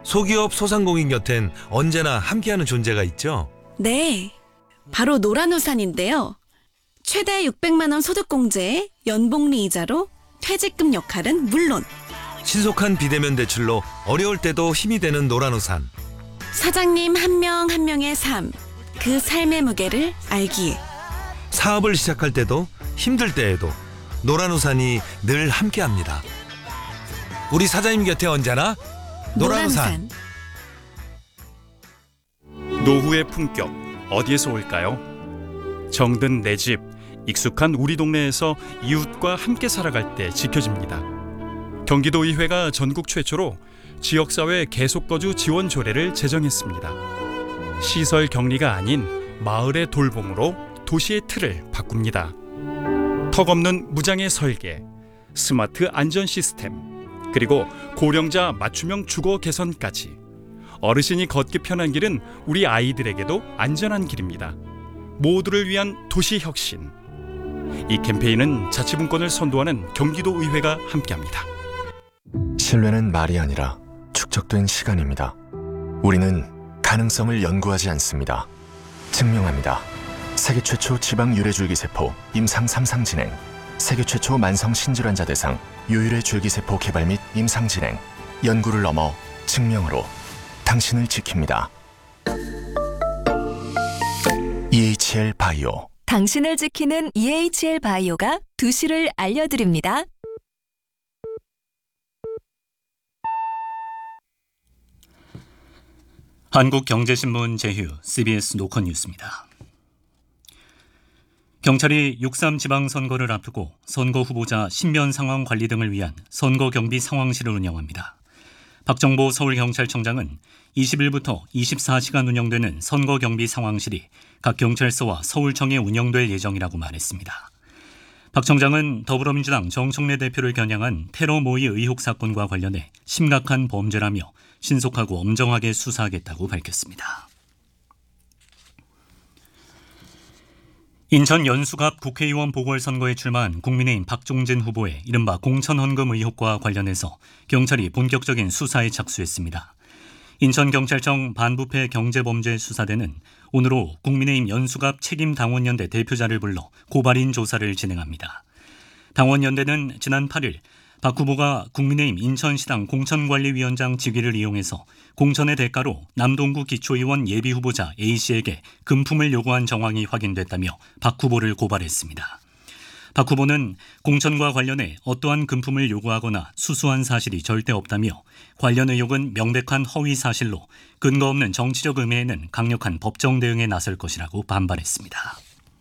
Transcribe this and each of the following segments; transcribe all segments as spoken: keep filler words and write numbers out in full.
소기업 소상공인 곁엔 언제나 함께하는 존재가 있죠. 네, 바로 노란우산인데요. 최대 육백만 원 소득공제에 연복리 이자로 퇴직금 역할은 물론 신속한 비대면 대출로 어려울 때도 힘이 되는 노란우산. 사장님 한 명 한 명의 삶, 그 삶의 무게를 알기에 사업을 시작할 때도 힘들 때에도 노란우산이 늘 함께합니다. 우리 사장님 곁에 언제나 노란우산. 노후의 품격 어디에서 올까요? 정든 내 집, 익숙한 우리 동네에서 이웃과 함께 살아갈 때 지켜집니다. 경기도의회가 전국 최초로 지역사회 계속거주 지원 조례를 제정했습니다. 시설 격리가 아닌 마을의 돌봄으로 도시의 틀을 바꿉니다. 턱없는 무장의 설계, 스마트 안전 시스템, 그리고 고령자 맞춤형 주거 개선까지 어르신이 걷기 편한 길은 우리 아이들에게도 안전한 길입니다. 모두를 위한 도시 혁신. 이 캠페인은 자치분권을 선도하는 경기도의회가 함께합니다. 신뢰는 말이 아니라 축적된 시간입니다. 우리는 가능성을 연구하지 않습니다. 증명합니다. 세계 최초 지방 유래줄기세포 임상 삼 상 진행, 세계 최초 만성 신질환자 대상 유일의 줄기세포 개발 및 임상 진행, 연구를 넘어 증명으로 당신을 지킵니다. 이에이치엘 바이오. 당신을 지키는 이에이치엘 바이오가 두시를 알려드립니다. 한국경제신문 제휴 씨비에스 노컷뉴스입니다. 경찰이 육삼 지방선거를 앞두고 선거 후보자 신변 상황 관리 등을 위한 선거경비 상황실을 운영합니다. 박정보 서울경찰청장은 이십 일부터 이십사 시간 운영되는 선거경비 상황실이 각 경찰서와 서울청에 운영될 예정이라고 말했습니다. 박 청장은 더불어민주당 정청래 대표를 겨냥한 테러 모의 의혹 사건과 관련해 심각한 범죄라며 신속하고 엄정하게 수사하겠다고 밝혔습니다. 인천 연수갑 국회의원 보궐선거에 출마한 국민의힘 박종진 후보의 이른바 공천헌금 의혹과 관련해서 경찰이 본격적인 수사에 착수했습니다. 인천경찰청 반부패 경제범죄수사대는 오늘 오후 국민의힘 연수갑 책임당원연대 대표자를 불러 고발인 조사를 진행합니다. 당원연대는 지난 팔 일 박 후보가 국민의힘 인천시당 공천관리위원장 직위를 이용해서 공천의 대가로 남동구 기초의원 예비후보자 A씨에게 금품을 요구한 정황이 확인됐다며 박 후보를 고발했습니다. 박 후보는 공천과 관련해 어떠한 금품을 요구하거나 수수한 사실이 절대 없다며 관련 의혹은 명백한 허위 사실로 근거 없는 정치적 음해에는 강력한 법정 대응에 나설 것이라고 반발했습니다.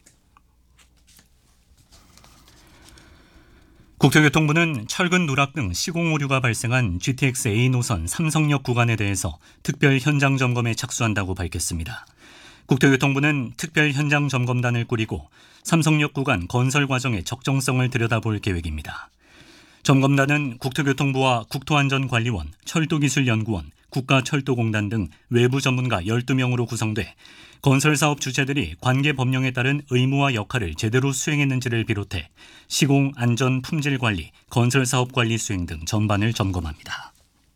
국토교통부는 철근 누락 등 시공 오류가 발생한 지티엑스 A 노선 삼성역 구간에 대해서 특별 현장 점검에 착수한다고 밝혔습니다. 국토교통부는 특별 현장 점검단을 꾸리고 삼성역 구간 건설 과정의 적정성을 들여다볼 계획입니다. 점검단은 국토교통부와 국토안전관리원, 철도기술연구원, 국가철도공단 등 외부 전문가 열두 명으로 구성돼 건설사업 주체들이 관계 법령에 따른 의무와 역할을 제대로 수행했는지를 비롯해 시공, 안전, 품질 관리, 건설사업 관리 수행 등 전반을 점검합니다.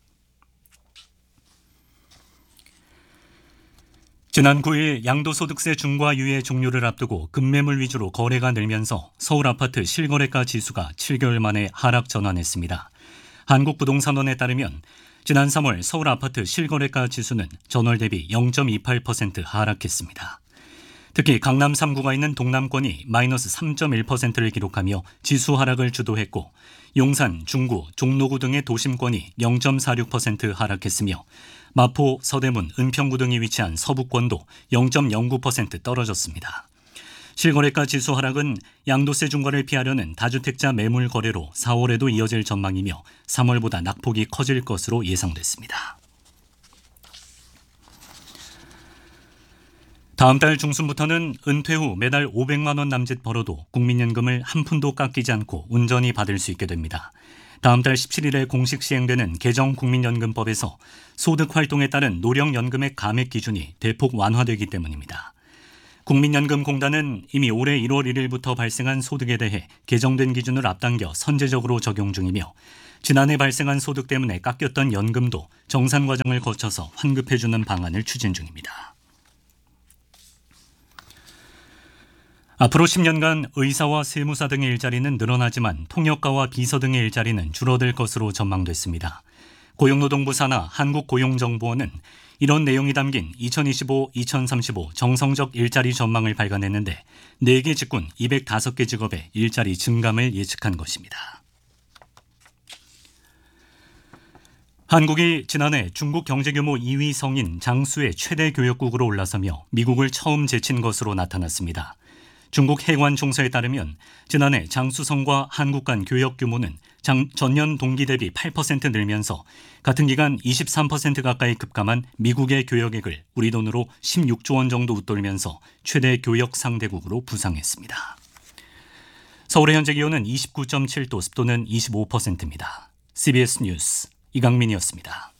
지난 구 일 양도소득세 중과 유예 종료를 앞두고 급매물 위주로 거래가 늘면서 서울 아파트 실거래가 지수가 칠 개월 만에 하락 전환했습니다. 한국부동산원에 따르면 지난 삼월 서울 아파트 실거래가 지수는 전월 대비 영 점 이팔 퍼센트 하락했습니다. 특히 강남 삼 구가 있는 동남권이 마이너스 삼 점 일 퍼센트를 기록하며 지수 하락을 주도했고 용산, 중구, 종로구 등의 도심권이 영 점 사육 퍼센트 하락했으며 마포, 서대문, 은평구 등이 위치한 서부권도 영 점 영구 퍼센트 떨어졌습니다. 실거래가 지수 하락은 양도세 중과를 피하려는 다주택자 매물 거래로 사월에도 이어질 전망이며 삼월보다 낙폭이 커질 것으로 예상됐습니다. 다음 달 중순부터는 은퇴 후 매달 오백만 원 남짓 벌어도 국민연금을 한 푼도 깎이지 않고 온전히 받을 수 있게 됩니다. 다음 달 십칠 일에 공식 시행되는 개정 국민연금법에서 소득 활동에 따른 노령연금의 감액 기준이 대폭 완화되기 때문입니다. 국민연금공단은 이미 올해 일월 일일부터 발생한 소득에 대해 개정된 기준을 앞당겨 선제적으로 적용 중이며 지난해 발생한 소득 때문에 깎였던 연금도 정산 과정을 거쳐서 환급해주는 방안을 추진 중입니다. 앞으로 십 년간 의사와 세무사 등의 일자리는 늘어나지만 통역가와 비서 등의 일자리는 줄어들 것으로 전망됐습니다. 고용노동부 산하 한국고용정보원은 이런 내용이 담긴 이천이십오 이천삼십오 정성적 일자리 전망을 발간했는데 네 개 직군 이백오 개 직업의 일자리 증감을 예측한 것입니다. 한국이 지난해 중국 경제규모 이 위 성인 장수의 최대 교역국으로 올라서며 미국을 처음 제친 것으로 나타났습니다. 중국 해관 총서에 따르면 지난해 장수성과 한국 간 교역 규모는 장, 전년 동기 대비 팔 퍼센트 늘면서 같은 기간 이십삼 퍼센트 가까이 급감한 미국의 교역액을 우리 돈으로 십육조 원 정도 웃돌면서 최대 교역 상대국으로 부상했습니다. 서울의 현재 기온은 이십구 점 칠 도, 습도는 이십오 퍼센트입니다. 씨비에스 뉴스 이강민이었습니다.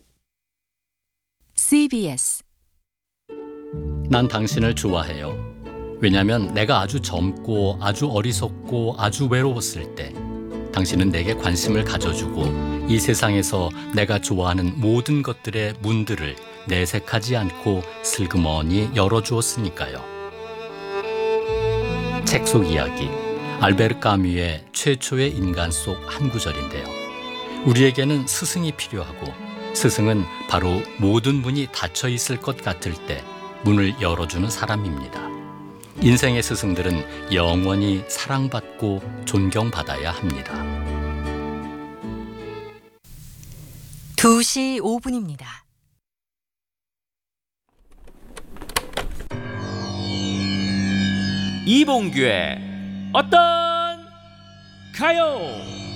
씨비에스 난 당신을 좋아해요. 왜냐면 내가 아주 젊고 아주 어리석고 아주 외로웠을 때 당신은 내게 관심을 가져주고 이 세상에서 내가 좋아하는 모든 것들의 문들을 내색하지 않고 슬그머니 열어주었으니까요. 책 속 이야기, 알베르 까뮈의 최초의 인간 속 한 구절인데요. 우리에게는 스승이 필요하고 스승은 바로 모든 문이 닫혀 있을 것 같을 때 문을 열어주는 사람입니다. 인생의 스승들은 영원히 사랑받고 존경받아야 합니다. 두 시 오 분입니다. 이봉규의 어떤 가요?